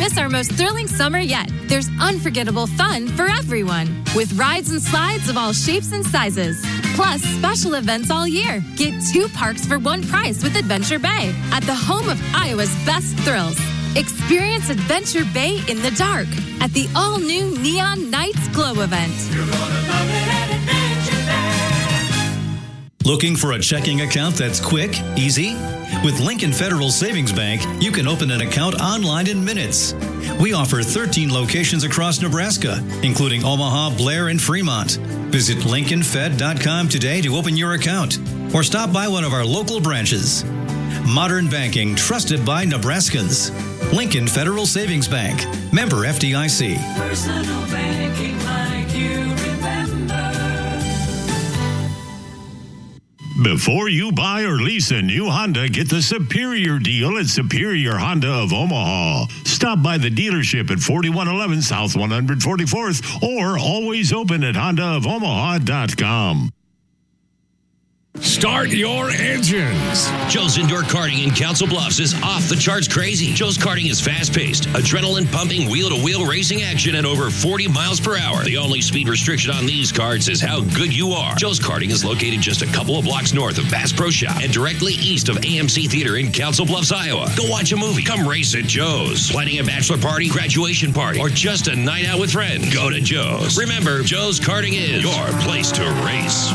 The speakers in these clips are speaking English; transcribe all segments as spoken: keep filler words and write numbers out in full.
miss our most thrilling summer yet, there's unforgettable fun for everyone. With rides and slides of all shapes and sizes. Plus, special events all year. Get two parks for one price with Adventure Bay at the home of Iowa's best thrills. Experience Adventure Bay in the dark at the all-new Neon Nights Glow event. You're gonna love it at Adventure Bay. Looking for a checking account that's quick, easy? With Lincoln Federal Savings Bank, you can open an account online in minutes. We offer thirteen locations across Nebraska, including Omaha, Blair, and Fremont. Visit Lincoln Fed dot com today to open your account or stop by one of our local branches. Modern banking trusted by Nebraskans. Lincoln Federal Savings Bank. Member F D I C. Personal banking like you remember. Before you buy or lease a new Honda, get the superior deal at Superior Honda of Omaha. Stop by the dealership at forty-one eleven South one hundred forty-fourth or always open at honda of omaha dot com. Start your engines. Joe's Indoor Karting in Council Bluffs is off the charts crazy. Joe's Karting is fast-paced, adrenaline-pumping, wheel-to-wheel racing action at over forty miles per hour. The only speed restriction on these karts is how good you are. Joe's Karting is located just a couple of blocks north of Bass Pro Shop and directly east of A M C Theater in Council Bluffs, Iowa. Go watch a movie. Come race at Joe's. Planning a bachelor party, graduation party, or just a night out with friends? Go to Joe's. Remember, Joe's Karting is your place to race.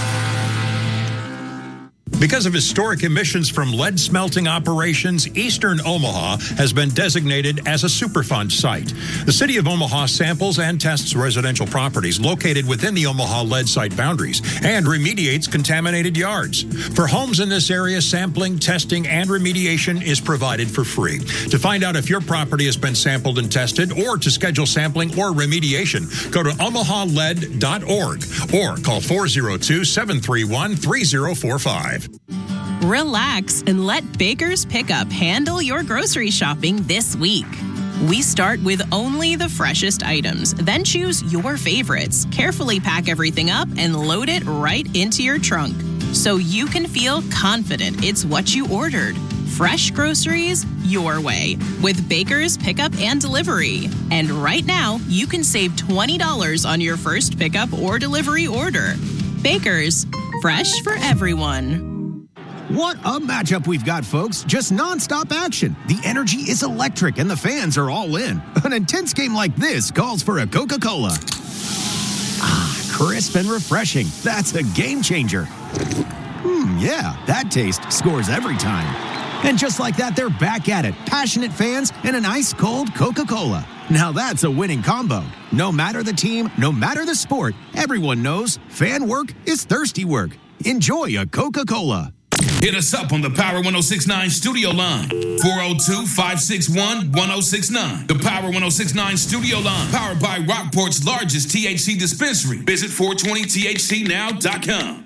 Because of historic emissions from lead smelting operations, Eastern Omaha has been designated as a Superfund site. The City of Omaha samples and tests residential properties located within the Omaha lead site boundaries and remediates contaminated yards. For homes in this area, sampling, testing, and remediation is provided for free. To find out if your property has been sampled and tested or to schedule sampling or remediation, go to omaha lead dot org or call four oh two, seven three one, three oh four five. Relax and let Baker's Pickup handle your grocery shopping this week. We start with only the freshest items, then choose your favorites, carefully pack everything up, and load it right into your trunk so you can feel confident it's what you ordered. Fresh groceries your way with Baker's Pickup and Delivery. And right now, you can save twenty dollars on your first pickup or delivery order. Baker's, fresh for everyone. What a matchup we've got, folks. Just nonstop action. The energy is electric and the fans are all in. An intense game like this calls for a Coca-Cola. Ah, crisp and refreshing. That's a game changer. Hmm, yeah, that taste scores every time. And just like that, they're back at it. Passionate fans and an ice-cold Coca-Cola. Now that's a winning combo. No matter the team, no matter the sport, everyone knows fan work is thirsty work. Enjoy a Coca-Cola. Hit us up on the Power ten sixty-nine studio line, four oh two, five six one, one oh six nine. The Power ten sixty-nine studio line, powered by Rockport's largest T H C dispensary. Visit four twenty T H C now dot com.